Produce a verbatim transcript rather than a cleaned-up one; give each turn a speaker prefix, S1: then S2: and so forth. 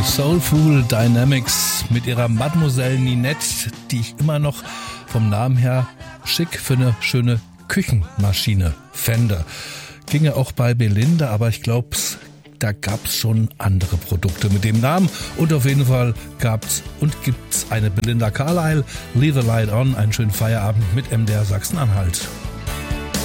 S1: Die Soulful Dynamics mit ihrer Mademoiselle Ninette, die ich immer noch vom Namen her schick für eine schöne Küchenmaschine fände. Ginge auch bei Belinda, aber ich glaube, da gab's schon andere Produkte mit dem Namen. Und auf jeden Fall gab's und gibt's eine Belinda Carlisle. Leave the Light On, einen schönen Feierabend mit M D R Sachsen-Anhalt.